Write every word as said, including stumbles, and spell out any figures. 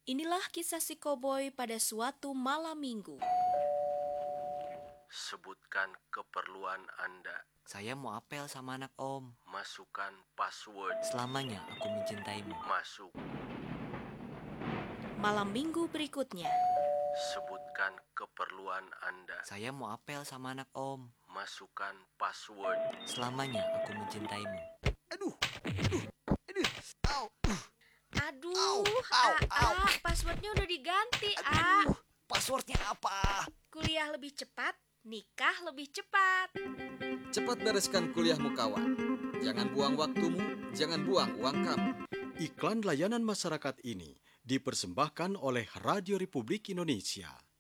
Inilah kisah si koboi pada suatu malam minggu. Sebutkan keperluan Anda. Saya mau apel sama anak om. Masukkan password. Selamanya aku mencintaimu. Masuk. Malam minggu berikutnya. Sebutkan keperluan Anda. Saya mau apel sama anak om. Masukkan password. Selamanya aku mencintaimu. Aduh, aduh, aduh, au, Aduh, Au, A, au, A, au. passwordnya udah diganti, A. aduh. Passwordnya apa? Kuliah lebih cepat, nikah lebih cepat. Cepat bereskan kuliahmu kawan. Jangan buang waktumu, jangan buang uang kamu. Iklan layanan masyarakat ini dipersembahkan oleh Radio Republik Indonesia.